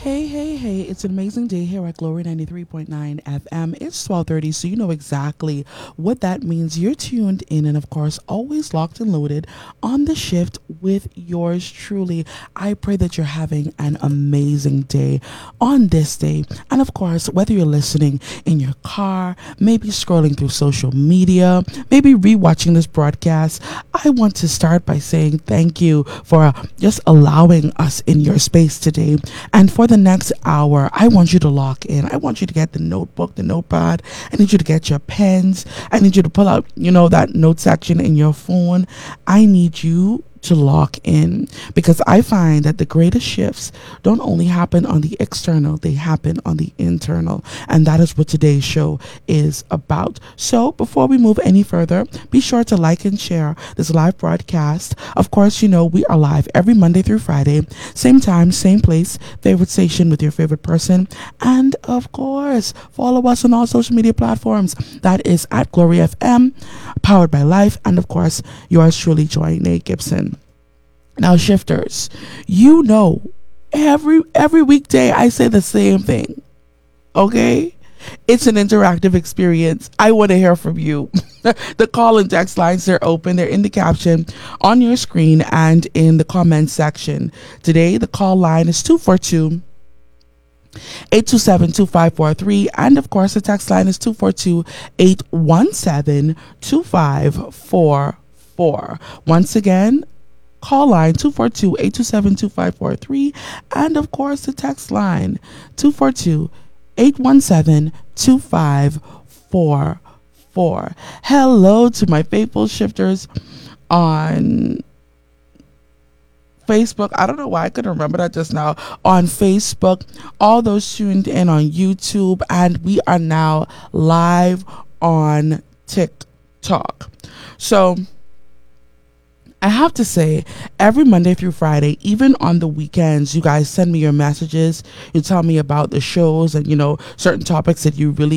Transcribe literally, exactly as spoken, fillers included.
Hey, hey, hey, it's an amazing day here at Glory ninety-three point nine F M. It's twelve thirty, so you know exactly what that means. You're tuned in and, of course, always locked and loaded on the shift with yours truly. I pray that you're having an amazing day on this day. And, of course, whether you're listening in your car, maybe scrolling through social media, maybe rewatching this broadcast, I want to start by saying thank you for uh, just allowing us in your space today. And for the next hour, I want you to lock in. I want you to get the notebook, the notepad. I need you to get your pens. I need you to pull out, you know, that note section in your phone. I need you to lock in, because I find that the greatest shifts don't only happen on the external, they happen on the internal. And that is what today's show is about. So before we move any further, be sure to like and share this live broadcast. Of course, you know, we are live every Monday through Friday, same time, same place, favorite station with your favorite person. And of course, follow us on all social media platforms. That is at Glory F M, powered by Life. And of course, yours truly, Joy Nate Gibson. Now, shifters, you know, every every weekday I say the same thing. Okay? It's an interactive experience. I want to hear from you. The call and text lines are open. They're in the caption on your screen and in the comment section. Today, the call line is two four two, eight two seven, two five four three. And of course, the text line is two four two, eight one seven, two five four four. Once again, call line two four two, eight two seven, two five four three, and of course the text line two four two, eight one seven, two five four four. Hello to my faithful shifters on Facebook. I don't know why I couldn't remember that just now. On Facebook, all those tuned in on YouTube, and we are now live on TikTok. So I have to say, every Monday through Friday, even on the weekends, you guys send me your messages. You tell me about the shows and, you know, certain topics that you really